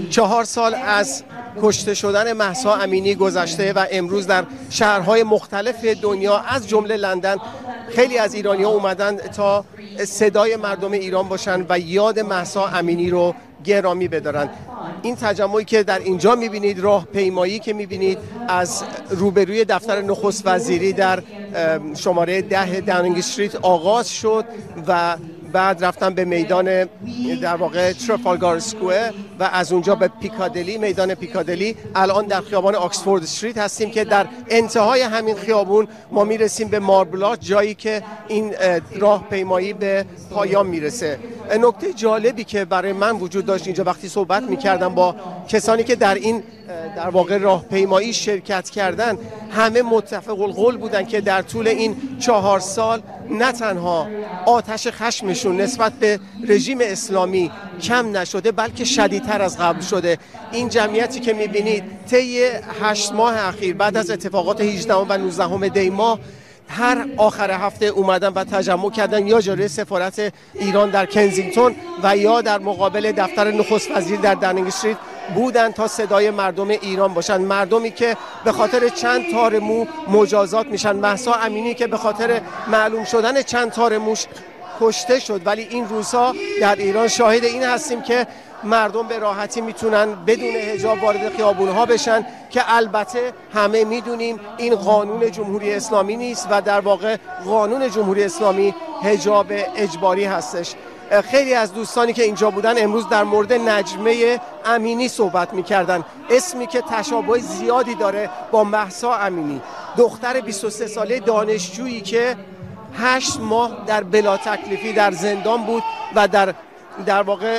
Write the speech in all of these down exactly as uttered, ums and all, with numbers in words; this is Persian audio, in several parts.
چهار سال از کشته شدن مهسا امینی گذشته و امروز در شهرهای مختلف دنیا از جمله لندن خیلی از ایرانی‌ها اومدن تا صدای مردم ایران باشن و یاد مهسا امینی رو گرامی بدارن. این تجمعی که در اینجا میبینید، راهپیمایی که میبینید از روبروی دفتر نخست وزیری در شماره ده داونینگ استریت آغاز شد و بعد رفتن به میدان در واقع ترافالگار اسکوئر و از اونجا به پیکادلی، میدان پیکادلی. الان در خیابان آکسفورد استریت هستیم که در انتهای همین خیابون ما میرسیم به ماربلات، جایی که این راهپیمایی به پایان میرسه. نکته جالبی که برای من وجود داشت اینجا وقتی صحبت میکردم با کسانی که در این در واقع راهپیمایی شرکت کردن، همه متفق القول بودن که در طول این چهار سال نه تنها آتش خشمشون نسبت به رژیم اسلامی کم نشده بلکه شدیدتر از قبل شده. این جمعیتی که میبینید طی هشت ماه اخیر بعد از اتفاقات هجدهم و نوزدهم دی ماه هر آخر هفته اومدن و تجمع کردن یا جلوی سفارت ایران در کنزینگتون و یا در مقابل دفتر نخست وزیر در داونینگ استریت بودن تا صدای مردم ایران باشن، مردمی که به خاطر چند تار مو مجازات میشن، مهسا امینی که به خاطر معلوم شدن چند تار موش کشته شد. ولی این روزها در ایران شاهد این هستیم که مردم به راحتی میتونن بدون حجاب وارد خیابونها بشن که البته همه میدونیم این قانون جمهوری اسلامی نیست و در واقع قانون جمهوری اسلامی حجاب اجباری هستش. خیلی از دوستانی که اینجا بودن امروز در مورد نجمه امینی صحبت میکردن، اسمی که تشابه زیادی داره با مهسا امینی، دختر بیست و سه ساله دانشجویی که هشت ماه در بلا تکلیفی در زندان بود و در در واقع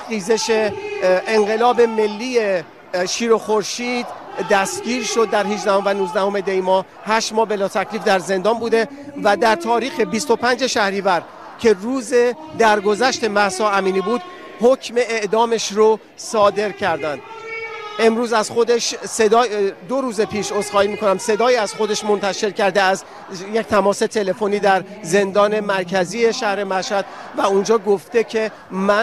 خیزش انقلاب ملی شیر و خورشید دستگیر شد در هجدهم و نوزدهم دی ماه. هشت ماه بلا تکلیف در زندان بوده و در تاریخ بیست و پنج شهریور که روز درگذشت مهسا امینی بود حکم اعدامش رو صادر کردند. امروز از خودش صدای دو روز پیش عذرخواهی میکنم صدای از خودش منتشر کرده از یک تماس تلفنی در زندان مرکزی شهر مشهد و اونجا گفته که من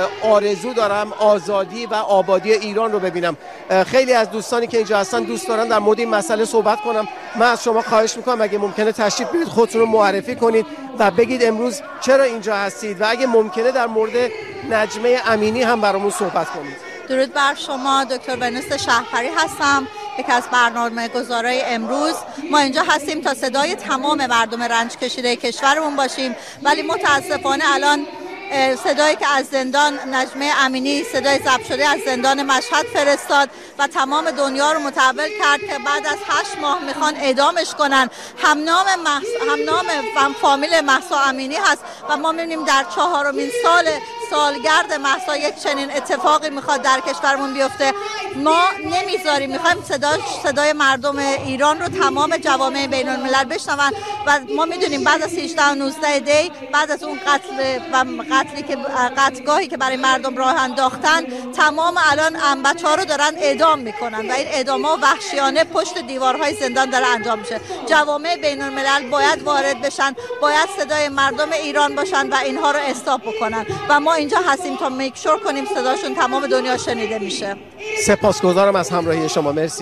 آرزو دارم آزادی و آبادی ایران رو ببینم. خیلی از دوستانی که اینجا هستن دوست دارن در مورد این مسئله صحبت کنم. من از شما خواهش میکنم اگه ممکنه تشریف بیارید، خودتون رو معرفی کنید و بگید امروز چرا اینجا هستید و اگه ممکنه در مورد نجمه امینی هم برامون صحبت کنید. درود بر شما، دکتر بنوست شهپری هستم، یکی از برنامه‌گذارای امروز. ما اینجا هستیم تا صدای تمام مردم رنج کشیده کشورمون باشیم، ولی متاسفانه الان صدایی که از زندان نجمه امینی، صدای ضبط شده از زندان مشهد فرستاد و تمام دنیا رو متحول کرد که بعد از هشت ماه میخوان اعدامش کنن. هم نام محس... هم نام فامیل مهسا امینی هست و ما میبینیم در چهارمین سال سالگرد مهسا یک چنین اتفاقی میخواد در کشورمون بیفته. ما نمیذاریم، میخوایم صدای صدای مردم ایران رو تمام جوامع بین الملل بشنون و ما میدونیم بعد از هجده و نوزده دی، بعد از اون قتل و قتلی که قتلگاهی که برای مردم راه انداختن، تمام الان بچه‌ها رو دارن اعدام میکنن و این اعدام‌ها وحشیانه پشت دیوارهای زندان داره انجام میشه. جوامع بین الملل باید وارد بشن، باید صدای مردم ایران باشن و اینها رو استاپ بکنن و ما اینجا هستیم تا میک شور کنیم صداشون تمام دنیا شنیده میشه. سپاسگزارم از همراهی شما، مرسی.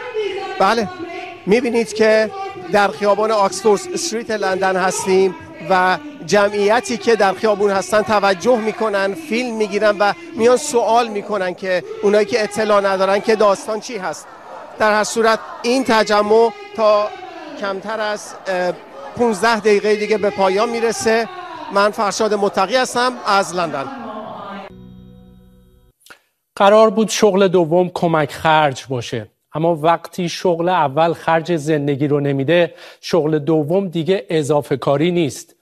بله، میبینید که در خیابان آکسفورد استریت لندن هستیم و جمعیتی که در خیابون هستن توجه میکنن، فیلم میگیرن و میان سوال میکنن که اونایی که اطلاع ندارن که داستان چی هست. در هر صورت این تجمع تا کمتر از پانزده دقیقه دیگه به پایان میرسه. من فرشاد متقی هستم از لندن. قرار بود شغل دوم کمک خرج باشه، اما وقتی شغل اول خرج زندگی رو نمیده، شغل دوم دیگه اضافه کاری نیست.